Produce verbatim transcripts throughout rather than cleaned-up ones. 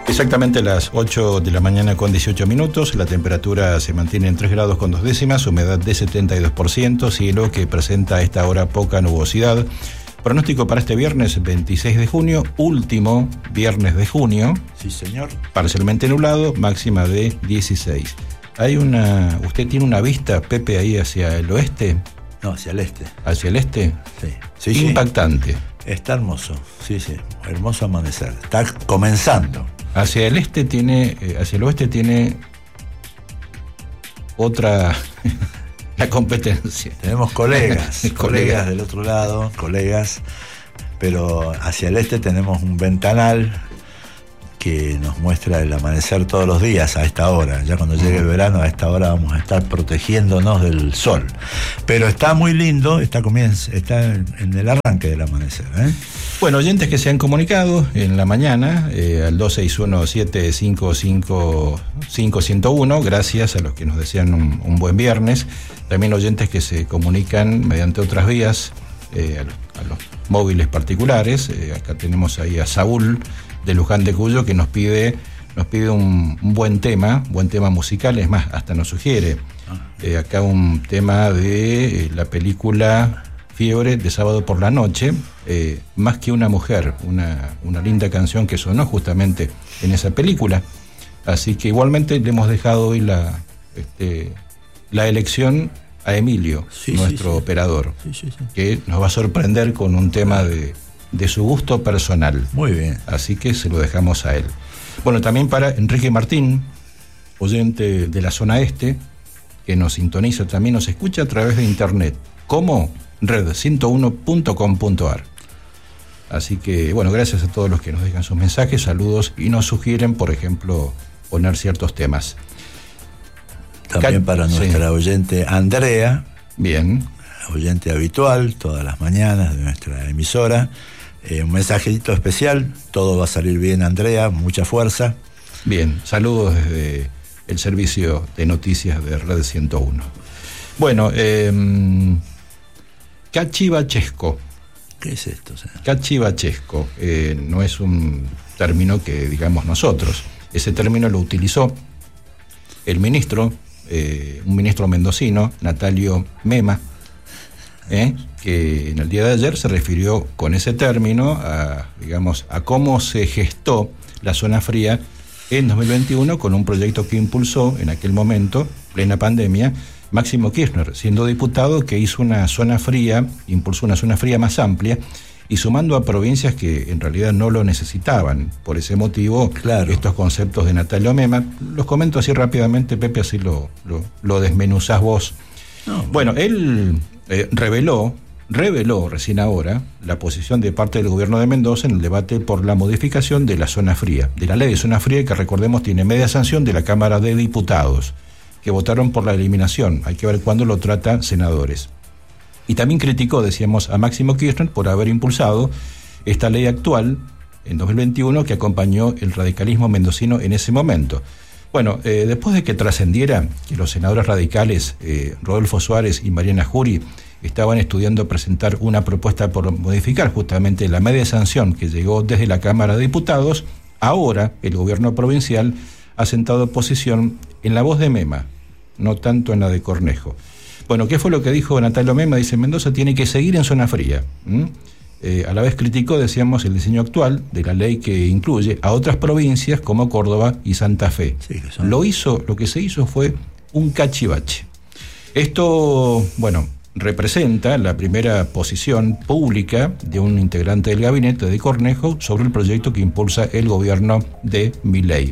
Exactamente las ocho de la mañana con dieciocho minutos, la temperatura se mantiene en tres grados con dos décimas, humedad de setenta y dos por ciento, cielo que presenta a esta hora poca nubosidad. Pronóstico para este viernes veintiséis de junio, último viernes de junio. Sí, señor. Parcialmente nublado, máxima de dieciséis. Hay una, ¿usted tiene una vista, Pepe, ahí hacia el oeste? No, hacia el este. ¿Hacia el este? Sí. sí Impactante. Sí. Está hermoso, sí, sí, hermoso amanecer. Está comenzando. Hacia el este tiene, eh, hacia el oeste tiene otra la competencia. Tenemos colegas, colegas del otro lado, colegas, pero hacia el este tenemos un ventanal que nos muestra el amanecer todos los días a esta hora. Ya cuando llegue el verano, a esta hora vamos a estar protegiéndonos del sol. Pero está muy lindo, está, comienza, está en el arranque del amanecer, ¿eh? Bueno, oyentes que se han comunicado en la mañana eh, al dos seis uno siete cinco cinco cinco uno cero uno, gracias a los que nos desean un, un buen viernes. También oyentes que se comunican mediante otras vías, eh, a, los, a los móviles particulares. Eh, acá tenemos ahí a Saúl de Luján de Cuyo, que nos pide nos pide un, un buen tema, buen tema musical, es más, hasta nos sugiere eh, acá un tema de eh, la película Fiebre de Sábado por la Noche, eh, Más que una mujer, una, una linda canción que sonó justamente en esa película. Así que igualmente le hemos dejado hoy la, este, la elección a Emilio, sí, nuestro sí, sí. operador, sí, sí, sí. que nos va a sorprender con un tema de de su gusto personal. Muy bien. Así que se lo dejamos a él. Bueno, también para Enrique Martín, oyente de la zona este, que nos sintoniza, también nos escucha a través de internet, como red ciento uno punto com punto a r. Así que, bueno, gracias a todos los que nos dejan sus mensajes, saludos y nos sugieren, por ejemplo, poner ciertos temas. También para nuestra sí. oyente Andrea. Bien. Oyente habitual, todas las mañanas de nuestra emisora. Eh, un mensajito especial, todo va a salir bien, Andrea, mucha fuerza. Bien, saludos desde el servicio de noticias de Red ciento uno. Bueno, eh, cachivachesco. ¿Qué es esto? Cachivachesco, eh, no es un término que digamos nosotros. Ese término lo utilizó el ministro, eh, un ministro mendocino, Natalio Mema, ¿Eh? que en el día de ayer se refirió con ese término a, digamos, a cómo se gestó la zona fría en dos mil veintiuno con un proyecto que impulsó en aquel momento, plena pandemia, Máximo Kirchner, siendo diputado, que hizo una zona fría, impulsó una zona fría más amplia y sumando a provincias que en realidad no lo necesitaban. Por ese motivo, claro. estos conceptos de Natalio Mema, los comento así rápidamente, Pepe, así lo, lo, lo desmenuzás vos. No, bueno, él eh, reveló, reveló recién ahora la posición de parte del gobierno de Mendoza en el debate por la modificación de la zona fría, de la ley de zona fría, que recordemos tiene media sanción de la Cámara de Diputados, que votaron por la eliminación. Hay que ver cuándo lo trata senadores. Y también criticó, decíamos, a Máximo Kirchner por haber impulsado esta ley actual en dos mil veintiuno que acompañó el radicalismo mendocino en ese momento. Bueno, eh, después de que trascendiera que los senadores radicales eh, Rodolfo Suárez y Mariana Jury estaban estudiando presentar una propuesta por modificar justamente la media sanción que llegó desde la Cámara de Diputados, ahora el gobierno provincial ha sentado posición en la voz de Mema, no tanto en la de Cornejo. Bueno, ¿qué fue lo que dijo Natalio Mema? Dice, Mendoza tiene que seguir en zona fría. ¿Mm? Eh, a la vez criticó, decíamos, el diseño actual de la ley que incluye a otras provincias como Córdoba y Santa Fe. Sí, que son... Lo hizo, lo que se hizo fue un cachivache. Esto, bueno, representa la primera posición pública de un integrante del gabinete de Cornejo sobre el proyecto que impulsa el gobierno de Milei.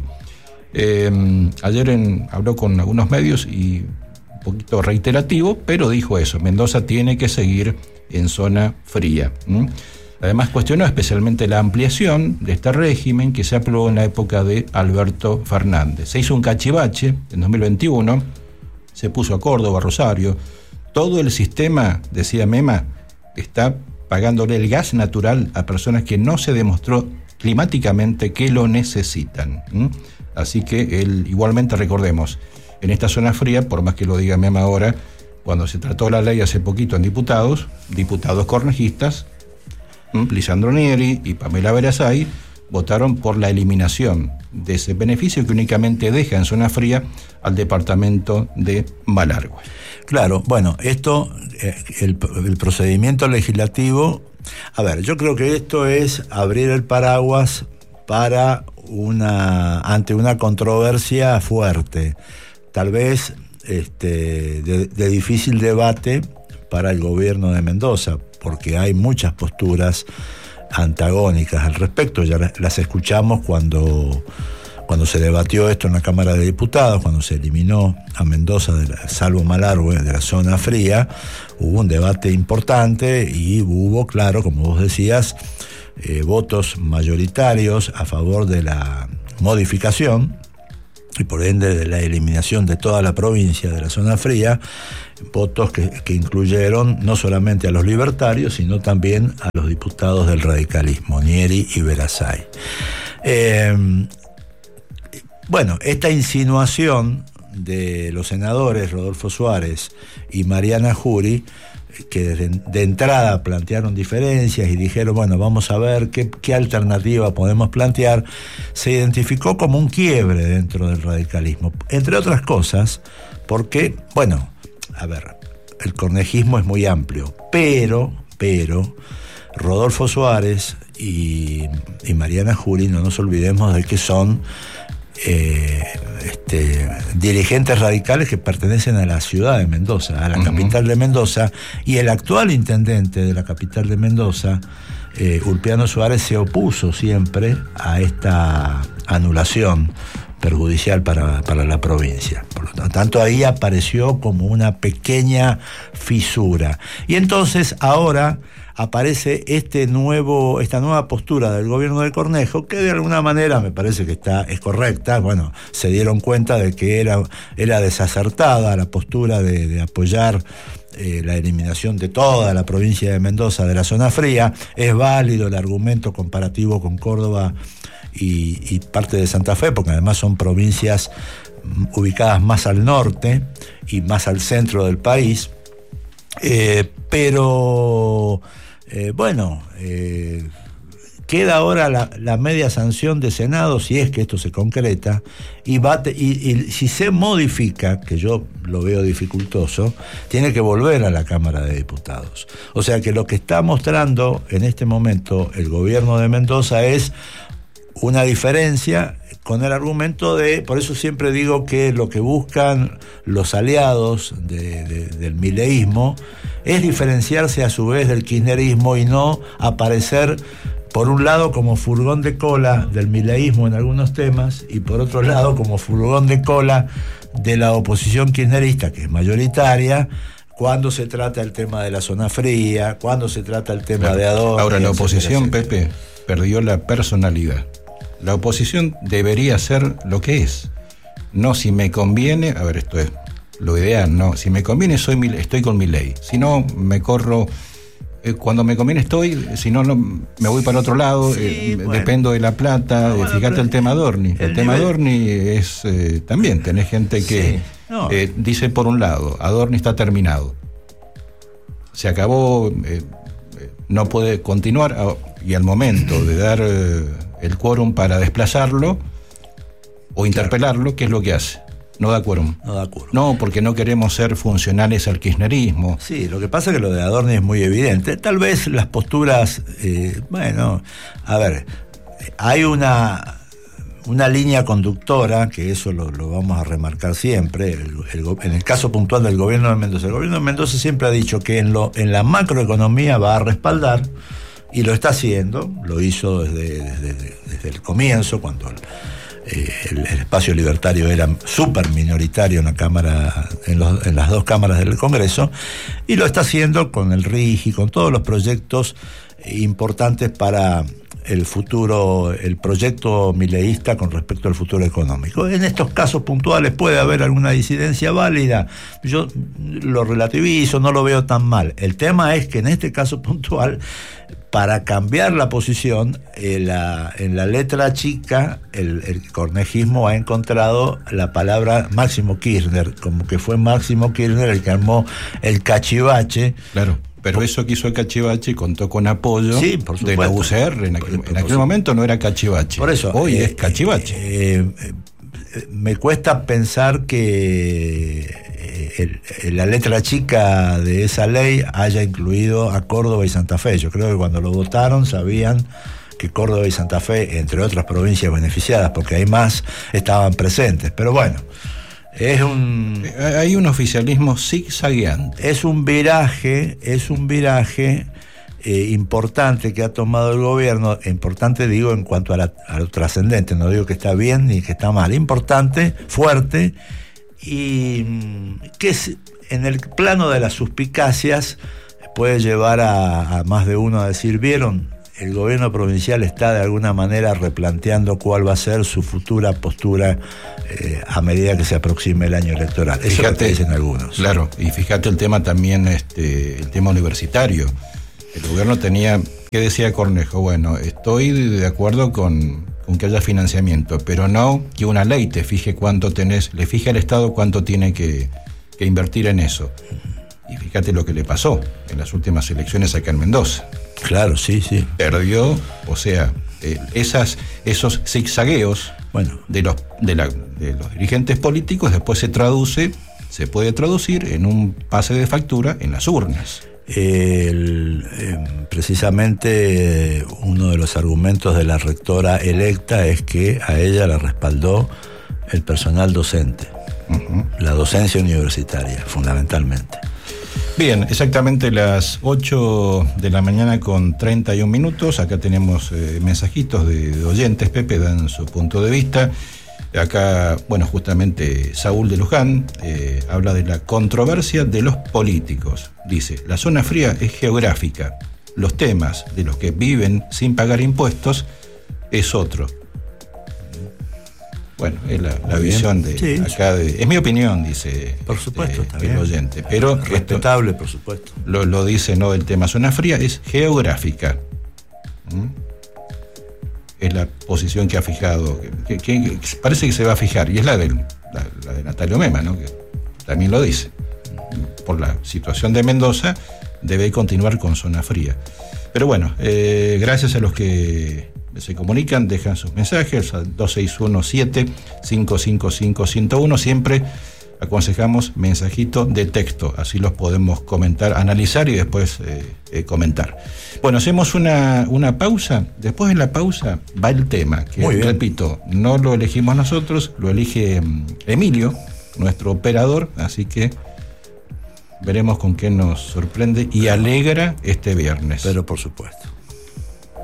Eh, ayer en, habló con algunos medios y un poquito reiterativo, pero dijo eso, Mendoza tiene que seguir en zona fría. ¿Mm? Además cuestionó especialmente la ampliación de este régimen que se aprobó en la época de Alberto Fernández. Se hizo un cachivache en dos mil veintiuno, se puso a Córdoba, Rosario, todo el sistema, decía Mema, está pagándole el gas natural a personas que no se demostró climáticamente que lo necesitan. ¿Mm? Así que él, igualmente recordemos, en esta zona fría, por más que lo diga Mema ahora, cuando se trató la ley hace poquito en diputados, diputados cornejistas, Lisandro Neri y Pamela Verazay, votaron por la eliminación de ese beneficio que únicamente deja en zona fría al departamento de Malargüe. Claro, bueno, esto, eh, el, el procedimiento legislativo, a ver, yo creo que esto es abrir el paraguas para una, ante una controversia fuerte, tal vez este, de, de difícil debate para el gobierno de Mendoza, porque hay muchas posturas antagónicas al respecto. Ya las escuchamos cuando, cuando se debatió esto en la Cámara de Diputados, cuando se eliminó a Mendoza, de la, salvo Malargüe, de la zona fría. Hubo un debate importante y hubo, claro, como vos decías, eh, votos mayoritarios a favor de la modificación y por ende de la eliminación de toda la provincia de la zona fría, votos que, que incluyeron no solamente a los libertarios, sino también a los diputados del radicalismo, Nieri y Verasay. Eh, bueno, esta insinuación de los senadores Rodolfo Suárez y Mariana Jury, que de, de entrada plantearon diferencias y dijeron, bueno, vamos a ver qué, qué alternativa podemos plantear, se identificó como un quiebre dentro del radicalismo, entre otras cosas, porque, bueno, a ver, el cornejismo es muy amplio, pero, pero, Rodolfo Suárez y, y Mariana Jury, no nos olvidemos de que son Eh, este, dirigentes radicales que pertenecen a la ciudad de Mendoza, a la uh-huh. capital de Mendoza, y el actual intendente de la capital de Mendoza, eh, Ulpiano Suárez, se opuso siempre a esta anulación perjudicial para, para la provincia. Por lo tanto, ahí apareció como una pequeña fisura. Y entonces ahora aparece este nuevo, esta nueva postura del gobierno de Cornejo, que de alguna manera me parece que está, es correcta. Bueno, se dieron cuenta de que era, era desacertada la postura de, de apoyar eh, la eliminación de toda la provincia de Mendoza de la zona fría. Es válido el argumento comparativo con Córdoba y, y parte de Santa Fe, porque además son provincias ubicadas más al norte y más al centro del país. Eh, pero eh, bueno, eh, queda ahora la, la media sanción de Senado, si es que esto se concreta, y, va te, y, y si se modifica, que yo lo veo dificultoso, tiene que volver a la Cámara de Diputados. O sea que lo que está mostrando en este momento el gobierno de Mendoza es una diferencia con el argumento de, por eso siempre digo que lo que buscan los aliados de, de, del mileísmo es diferenciarse a su vez del kirchnerismo y no aparecer por un lado como furgón de cola del mileísmo en algunos temas y por otro lado como furgón de cola de la oposición kirchnerista, que es mayoritaria, cuando se trata el tema de la zona fría, cuando se trata el tema claro. de Adorni. Ahora la oposición, etcétera, etcétera. Pepe, perdió la personalidad. La oposición debería ser lo que es. No si me conviene, a ver, esto es lo ideal, no. Si me conviene soy mi, estoy con mi ley. Si no, me corro. Eh, cuando me conviene estoy, si no, no me voy para otro lado. Sí, eh, bueno. Dependo de la plata. No, bueno, fíjate el tema Adorni. El, el tema nivel... Adorni es que eh, también tenés gente que sí, no. eh, dice por un lado, Adorni está terminado. Se acabó, eh, no puede continuar, y al momento de dar eh, el quórum para desplazarlo o interpelarlo, claro. ¿Qué es lo que hace? No da quórum. No da quórum. No, porque no queremos ser funcionales al kirchnerismo. Sí, lo que pasa es que lo de Adorni es muy evidente. Tal vez las posturas, eh, bueno, a ver, hay una... una línea conductora, que eso lo, lo vamos a remarcar siempre, el, el, en el caso puntual del gobierno de Mendoza. El gobierno de Mendoza siempre ha dicho que en, lo, en la macroeconomía va a respaldar, y lo está haciendo, lo hizo desde, desde, desde el comienzo, cuando el, eh, el, el espacio libertario era súper minoritario en la Cámara, en, los, en las dos cámaras del Congreso, y lo está haciendo con el R I G y con todos los proyectos importantes para el futuro, el proyecto mileísta con respecto al futuro económico. En estos casos puntuales puede haber alguna disidencia válida, yo lo relativizo, no lo veo tan mal. El tema es que en este caso puntual, para cambiar la posición, eh, la, en la letra chica, el, el cornejismo ha encontrado la palabra Máximo Kirchner, como que fue Máximo Kirchner el que armó el cachivache. Claro. Pero eso que hizo el Cachivache contó con apoyo sí, por de la U C R. En aquel, por, en aquel por momento no era Cachivache. Por eso. Hoy eh, es Cachivache. Eh, eh, me cuesta pensar que el, el, la letra chica de esa ley haya incluido a Córdoba y Santa Fe. Yo creo que cuando lo votaron sabían que Córdoba y Santa Fe, entre otras provincias beneficiadas, porque hay más, estaban presentes. Pero bueno, es un... Hay un oficialismo zigzagueante. Es un viraje, es un viraje eh, importante que ha tomado el gobierno. Importante digo en cuanto a, la, a lo trascendente, no digo que está bien ni que está mal. Importante, fuerte, y que es, en el plano de las suspicacias puede llevar a, a más de uno a decir, ¿vieron? El gobierno provincial está de alguna manera replanteando cuál va a ser su futura postura eh, a medida que se aproxime el año electoral. Eso fíjate, es lo que dicen algunos. Claro, y fíjate el tema también, este, el tema universitario. El gobierno tenía, ¿qué decía Cornejo? Bueno, estoy de acuerdo con, con que haya financiamiento, pero no que una ley te fije cuánto tenés, le fije al Estado cuánto tiene que, que invertir en eso. Y fíjate lo que le pasó en las últimas elecciones acá en Mendoza. Claro, sí, sí. Perdió, o sea, eh, esas, esos zigzagueos bueno. de, los, de, la, de los dirigentes políticos después se traduce, se puede traducir en un pase de factura en las urnas. El, eh, precisamente eh, uno de los argumentos de la rectora electa es que a ella la respaldó el personal docente, uh-huh. la docencia universitaria, fundamentalmente. Bien, exactamente las ocho de la mañana con treinta y un minutos. Acá tenemos eh, mensajitos de, de oyentes, Pepe, dan su punto de vista. Acá, bueno, justamente Saúl de Luján eh, habla de la controversia de los políticos. Dice, la zona fría es geográfica. Los temas de los que viven sin pagar impuestos es otro. Bueno, es la, la visión de sí, acá de, es mi opinión, dice por supuesto, este, está bien. El oyente, pero respetable, esto, por supuesto. Lo, lo dice no el tema zona fría, es geográfica. ¿Mm? Es la posición que ha fijado, que, que, que parece que se va a fijar, y es la de, la, la de Natalio Mema, ¿no? Que también lo dice. Por la situación de Mendoza, debe continuar con zona fría. Pero bueno, eh, gracias a los que se comunican, dejan sus mensajes al dos seis uno siete cinco cinco cinco uno cero uno. Siempre aconsejamos mensajito de texto, así los podemos comentar, analizar y después eh, eh, comentar. Bueno, hacemos una, una pausa. Después de la pausa va el tema, que repito, no lo elegimos nosotros, lo elige Emilio, nuestro operador, así que veremos con qué nos sorprende y alegra este viernes. Pero por supuesto.